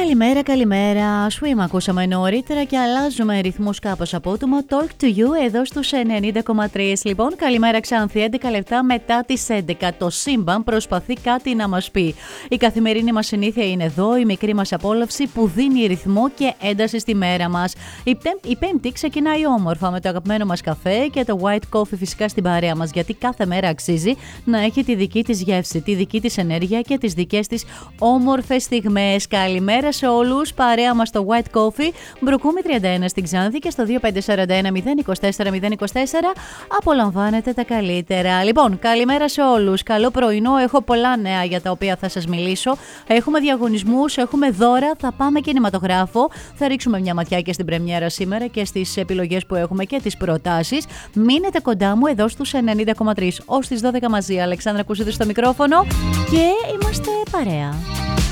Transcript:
Καλημέρα, καλημέρα. Σου ακούσαμε νωρίτερα και αλλάζουμε ρυθμούς κάπως απότομα. Talk to you εδώ στους 90,3. Λοιπόν, καλημέρα Ξάνθη. 11 λεπτά μετά τις 11. Το σύμπαν προσπαθεί κάτι να μας πει. Η καθημερινή μας συνήθεια είναι εδώ, η μικρή μας απόλαυση που δίνει ρυθμό και ένταση στη μέρα μας. Η Πέμπτη ξεκινάει όμορφα με το αγαπημένο μας καφέ και το white coffee φυσικά στην παρέα μας. Γιατί κάθε μέρα αξίζει να έχει τη δική της γεύση, τη δική της ενέργεια και τις δικές της όμορφες στιγμές. Καλημέρα σε όλους, παρέα μας στο White Coffee, Μπρουκούμη 31 στην Ξάνθη και στο 2541 024 024 απολαμβάνετε τα καλύτερα. Λοιπόν, καλημέρα σε όλους, καλό πρωινό, έχω πολλά νέα για τα οποία θα σας μιλήσω. Έχουμε διαγωνισμούς, έχουμε δώρα, θα πάμε κινηματογράφο, θα ρίξουμε μια ματιά και στην πρεμιέρα σήμερα και στις επιλογές που έχουμε και τις προτάσεις. Μείνετε κοντά μου εδώ στους 90,3 ως τις 12 μαζί. Αλεξάνδρα Κουσίδου στο μικρόφωνο και είμαστε παρέα.